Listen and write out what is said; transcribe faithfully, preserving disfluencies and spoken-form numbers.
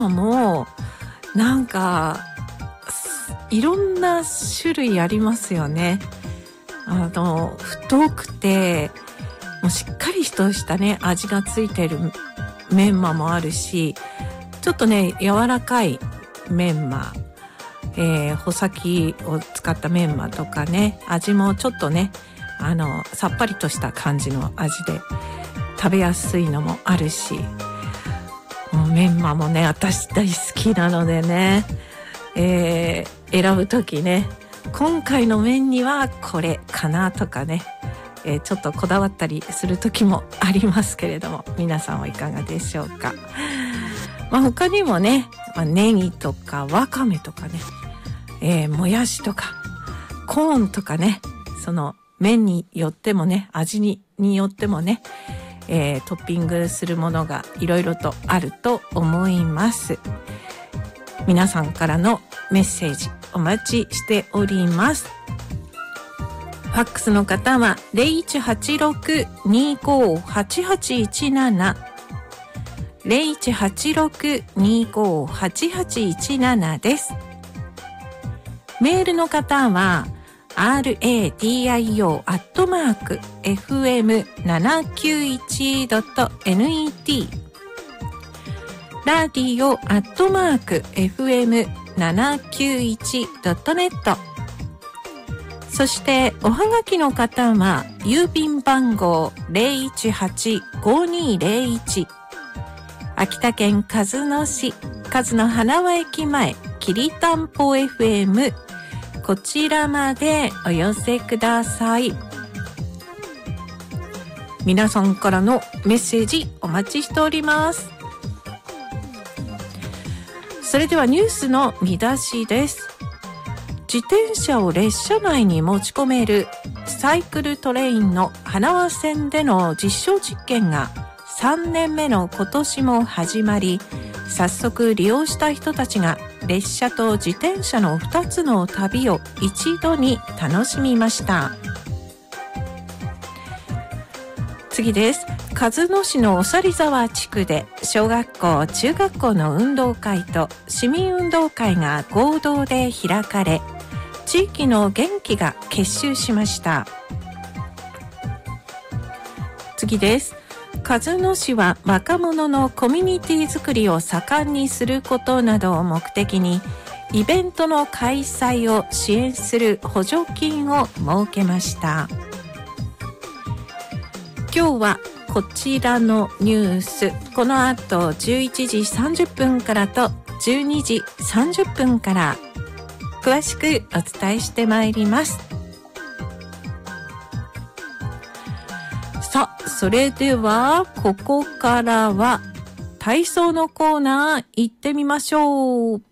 もなんかいろんな種類ありますよね。あの太くてもうしっかりとしたね味がついてるメンマもあるし、ちょっとね柔らかいメンマ、えー、穂先を使ったメンマとかね、味もちょっとねあのさっぱりとした感じの味で食べやすいのもあるし、もうメンマもね私大好きなのでね、えー、選ぶときね今回の麺にはこれかなとかね、えー、ちょっとこだわったりする時もありますけれども、皆さんはいかがでしょうか。まあ、他にもね、まあ、ネギとかわかめとかね、えー、もやしとかコーンとかね、その麺によってもね味に、によってもね、えー、トッピングするものがいろいろとあると思います。皆さんからのメッセージお待ちしております。ファックスの方は ゼロいちはちろく にーごー はちはちいちなな ゼロいちはちろく にーごー はちはちいちなな です。メールの方は ラディオ アットマーク エフエムななきゅういち ドット ネット ラディオ アットマーク エフエムななきゅういち ドット ネット。そしておはがきの方は郵便番号 ゼロいちはちごにゼロいち、 秋田県鹿角市鹿角花輪駅前きりたんぽ エフエム、 こちらまでお寄せください。皆さんからのメッセージお待ちしております。それではニュースの見出しです。自転車を列車内に持ち込めるサイクルトレインの花輪線での実証実験がさんねんめの今年も始まり、早速利用した人たちが列車と自転車のふたつの旅を一度に楽しみました。次です。鹿角市のおさり沢地区で小学校中学校の運動会と市民運動会が合同で開かれ、地域の元気が結集しました。次です。鹿角市は若者のコミュニティ作りを盛んにすることなどを目的にイベントの開催を支援する補助金を設けました。今日はこちらのニュース、この後じゅういちじさんじゅっぷんからとじゅうにじさんじゅっぷんから詳しくお伝えしてまいります。さあ、それではここからは体操のコーナー行ってみましょう。